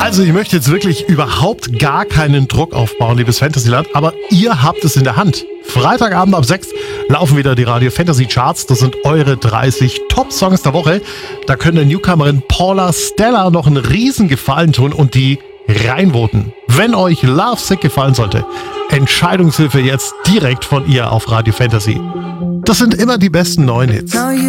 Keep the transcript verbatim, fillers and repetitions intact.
Also ich möchte jetzt wirklich überhaupt gar keinen Druck aufbauen, liebes Fantasyland, aber ihr habt es in der Hand. Freitagabend ab sechs laufen wieder die Radio Fantasy Charts. Das sind eure dreißig Top-Songs der Woche. Da können der Newcomerin Paula Stella noch einen riesen Gefallen tun und die reinvoten. Wenn euch Love Sick gefallen sollte, Entscheidungshilfe jetzt direkt von ihr auf Radio Fantasy. Das sind immer die besten neuen Hits.